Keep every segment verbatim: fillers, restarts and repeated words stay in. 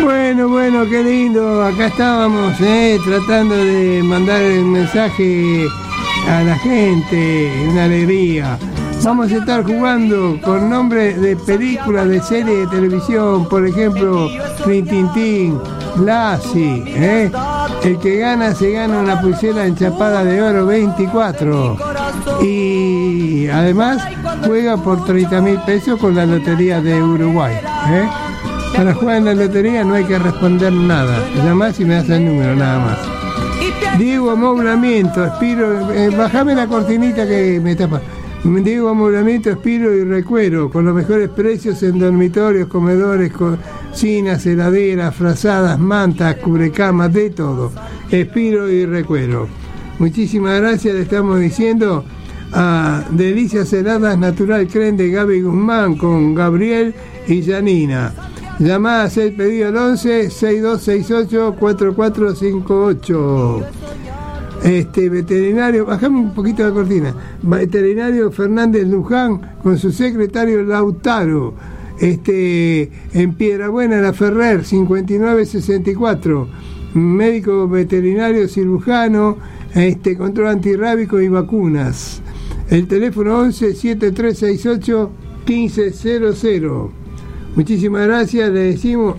Bueno, bueno, qué lindo. Acá estábamos eh, tratando de mandar el mensaje a la gente, una alegría. Vamos a estar jugando con nombres de películas, de series de televisión, por ejemplo, Rintintín, Lassie, ¿eh? El que gana se gana una pulsera enchapada de oro veinticuatro. Y además juega por treinta mil pesos con la Lotería de Uruguay, ¿eh? Para jugar en la lotería no hay que responder nada, llamás y me das el número nada más. Diego Amoblamiento, Espiro, eh, bajame la cortinita que me tapa. Diego Amoblamiento, Espiro y Recuero, con los mejores precios en dormitorios, comedores, cocinas, heladeras, frazadas, mantas, cubrecamas, de todo. Espiro y Recuero. Muchísimas gracias, le estamos diciendo a Delicias Heladas Natural Creen de Gaby Guzmán con Gabriel y Janina. Llamá a hacer pedido al once, sesenta y dos sesenta y ocho, cuarenta y cuatro cincuenta y ocho. Este veterinario, bajame un poquito la cortina. Veterinario Fernández Luján con su secretario Lautaro. Este en Piedrabuena, La Ferrer, cincuenta y nueve sesenta y cuatro. Médico veterinario cirujano, este control antirrábico y vacunas. El teléfono once, setenta y tres sesenta y ocho, quince cero cero. Muchísimas gracias, le decimos.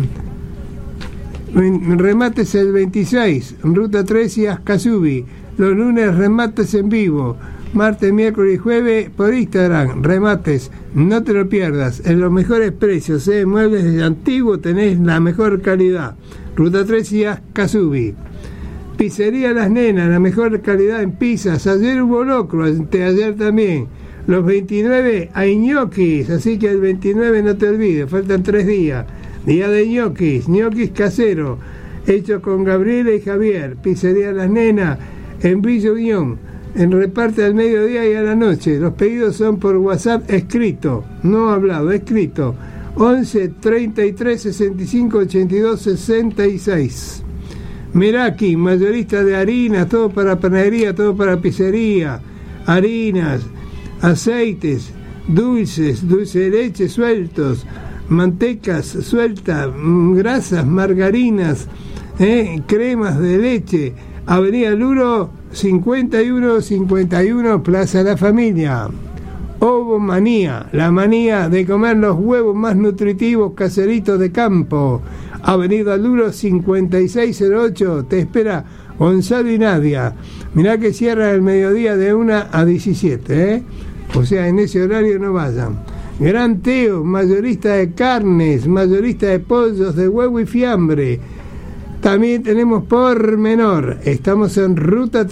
Remates el veintiséis, Ruta tres y Ascasubi. Los lunes remates en vivo. Martes, miércoles y jueves por Instagram. Remates, no te lo pierdas. En los mejores precios, ¿eh? Muebles antiguos, tenés la mejor calidad. Ruta tres y Ascasubi. Pizzería Las Nenas, la mejor calidad en pizzas. Ayer hubo locro, ayer también. Los veintinueve hay ñoquis, así que el veintinueve no te olvides, faltan tres días. Día de ñoquis, ñoquis caseros, hechos con Gabriela y Javier. Pizzería Las Nenas, en Villa Unión, en reparte al mediodía y a la noche. Los pedidos son por WhatsApp escrito, no hablado, escrito. once, treinta y tres, sesenta y cinco, ochenta y dos, sesenta y seis. Meraki, mayorista de harinas, todo para panadería, todo para pizzería, harinas, aceites, dulces, dulce de leche sueltos, mantecas sueltas, grasas, margarinas, eh, cremas de leche. Avenida Luro cincuenta y uno cincuenta y uno, Plaza La Familia. Ovo Manía, la manía de comer los huevos más nutritivos caseritos de campo. Avenida Luro cincuenta y seis cero ocho, te espera Gonzalo y Nadia. Mirá que cierra el mediodía de una a diecisiete, ¿eh? O sea, en ese horario no vayan. Gran Teo, mayorista de carnes, mayorista de pollos, de huevo y fiambre. También tenemos Por Menor. Estamos en Ruta